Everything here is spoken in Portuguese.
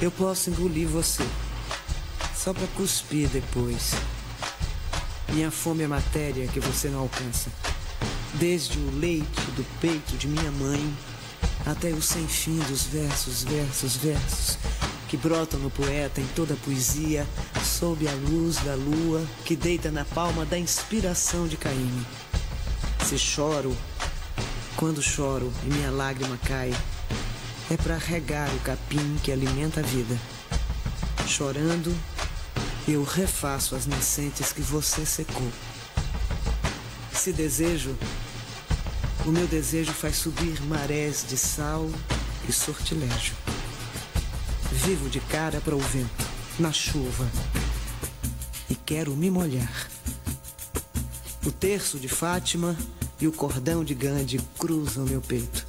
Eu posso engolir você, só pra cuspir depois. Minha fome é matéria que você não alcança. Desde o leite do peito de minha mãe até o sem fim dos versos que brotam no poeta em toda a poesia, sob a luz da lua que deita na palma da inspiração de Caíme. Se choro, quando choro e minha lágrima cai, é pra regar o capim que alimenta a vida. Chorando, eu refaço as nascentes que você secou. Se desejo, o meu desejo faz subir marés de sal e sortilégio. Vivo de cara para o vento, na chuva, e quero me molhar. O terço de Fátima e o cordão de Gandhi cruzam meu peito.